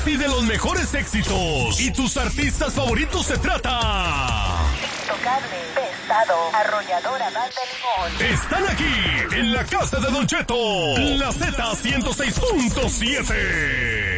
Pide los mejores éxitos y tus artistas favoritos se trata. Intocable, Pesado, Arrolladora, Banda Limón. Están aquí en la casa de Don Cheto, la Z 106.7.